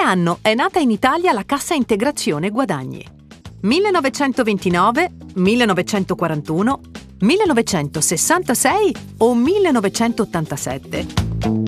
anno è nata in Italia la Cassa Integrazione Guadagni? 1929, 1941, 1966 o 1987?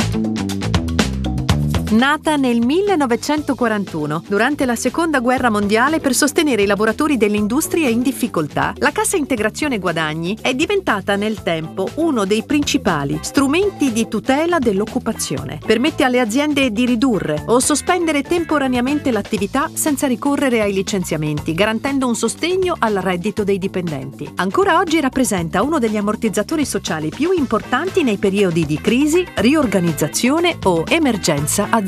Nata nel 1941, durante la Seconda Guerra Mondiale per sostenere i lavoratori delle industrie in difficoltà, la Cassa Integrazione Guadagni è diventata nel tempo uno dei principali strumenti di tutela dell'occupazione. Permette alle aziende di ridurre o sospendere temporaneamente l'attività senza ricorrere ai licenziamenti, garantendo un sostegno al reddito dei dipendenti. Ancora oggi rappresenta uno degli ammortizzatori sociali più importanti nei periodi di crisi, riorganizzazione o emergenza aziendale.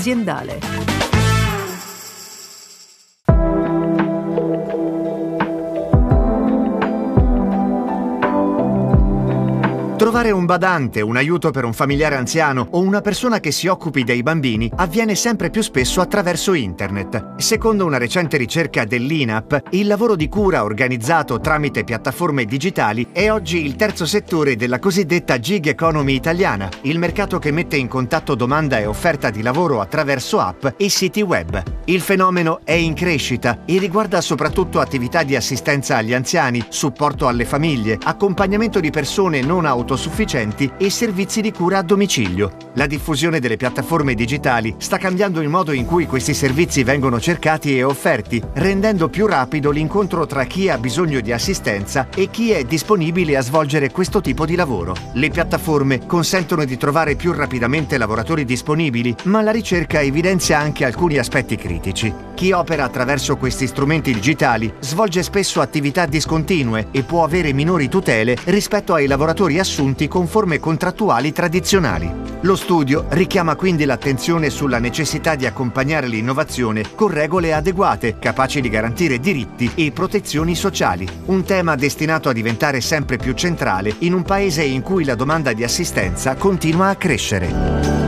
Trovare un badante, un aiuto per un familiare anziano o una persona che si occupi dei bambini avviene sempre più spesso attraverso internet. Secondo una recente ricerca dell'INAP, il lavoro di cura organizzato tramite piattaforme digitali è oggi il terzo settore della cosiddetta gig economy italiana, il mercato che mette in contatto domanda e offerta di lavoro attraverso app e siti web. Il fenomeno è in crescita e riguarda soprattutto attività di assistenza agli anziani, supporto alle famiglie, accompagnamento di persone non autosufficienti e servizi di cura a domicilio. La diffusione delle piattaforme digitali sta cambiando il modo in cui questi servizi vengono cercati e offerti, rendendo più rapido l'incontro tra chi ha bisogno di assistenza e chi è disponibile a svolgere questo tipo di lavoro. Le piattaforme consentono di trovare più rapidamente lavoratori disponibili, ma la ricerca evidenzia anche alcuni aspetti critici. Chi opera attraverso questi strumenti digitali svolge spesso attività discontinue e può avere minori tutele rispetto ai lavoratori assunti con forme contrattuali tradizionali. Lo studio richiama quindi l'attenzione sulla necessità di accompagnare l'innovazione con regole adeguate, capaci di garantire diritti e protezioni sociali. Un tema destinato a diventare sempre più centrale in un paese in cui la domanda di assistenza continua a crescere.